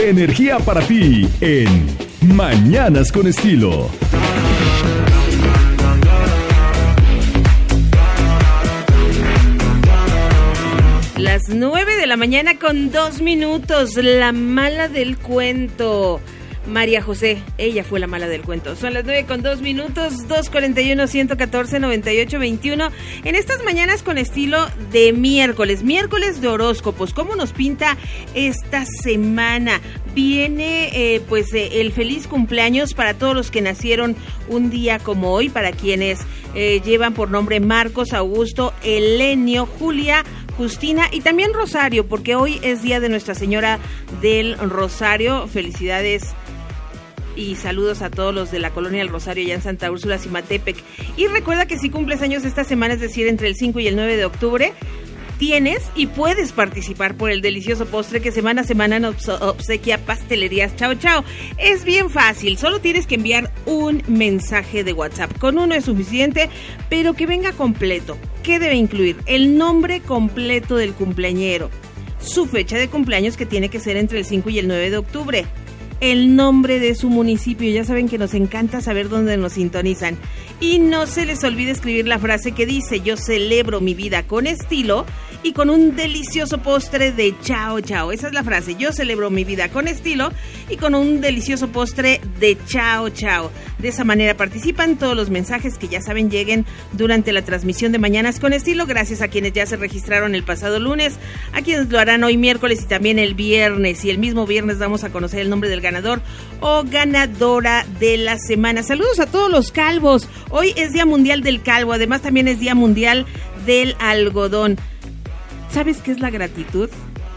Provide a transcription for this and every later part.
de energía para ti en Mañanas con Estilo. Las 9 de la mañana con 2 minutos, la mala del cuento. María José, ella fue la mala del cuento. Son las 9 con 2 minutos, 241-114-9821. En estas Mañanas con Estilo de miércoles de horóscopos. ¿Cómo nos pinta esta semana? Viene el feliz cumpleaños para todos los que nacieron un día como hoy, para quienes llevan por nombre Marcos, Augusto, Elenio, Julia, Justina y también Rosario, porque hoy es día de Nuestra Señora del Rosario. Felicidades y saludos a todos los de la Colonia del Rosario allá en Santa Úrsula, Zimatepec. Y recuerda que si cumples años esta semana, es decir, entre el 5 y el 9 de octubre, tienes y puedes participar por el delicioso postre que semana a semana nos obsequia Pastelerías Chao Chao. Es bien fácil, solo tienes que enviar un mensaje de WhatsApp. Con uno es suficiente, pero que venga completo. ¿Qué debe incluir? El nombre completo del cumpleañero, su fecha de cumpleaños, que tiene que ser entre el 5 y el 9 de octubre, el nombre de su municipio, ya saben que nos encanta saber dónde nos sintonizan, y no se les olvide escribir la frase que dice: yo celebro mi vida con estilo y con un delicioso postre de Chao Chao. Esa es la frase: yo celebro mi vida con estilo y con un delicioso postre de Chao Chao. De esa manera participan todos los mensajes que ya saben lleguen durante la transmisión de Mañanas con Estilo, gracias a quienes ya se registraron el pasado lunes, a quienes lo harán hoy miércoles y también el viernes, y el mismo viernes vamos a conocer el nombre del ganador o ganadora de la semana. Saludos a todos los calvos. Hoy es Día Mundial del Calvo, además también es Día Mundial del Algodón. ¿Sabes qué es la gratitud?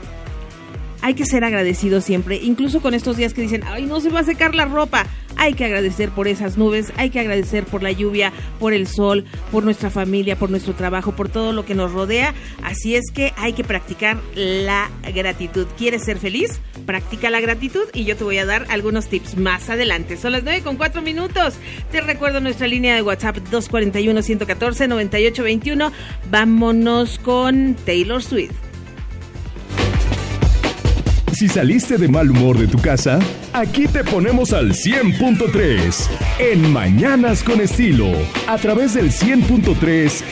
Hay que ser agradecidos siempre, incluso con estos días que dicen: ay, no se va a secar la ropa. Hay que agradecer por esas nubes, hay que agradecer por la lluvia, por el sol, por nuestra familia, por nuestro trabajo, por todo lo que nos rodea. Así es que hay que practicar la gratitud. ¿Quieres ser feliz? Practica la gratitud y yo te voy a dar algunos tips más adelante. Son las 9 con 4 minutos. Te recuerdo nuestra línea de WhatsApp 241-114-9821. Vámonos con Taylor Swift. Si saliste de mal humor de tu casa, aquí te ponemos al 100.3 en Mañanas con Estilo, a través del 100.3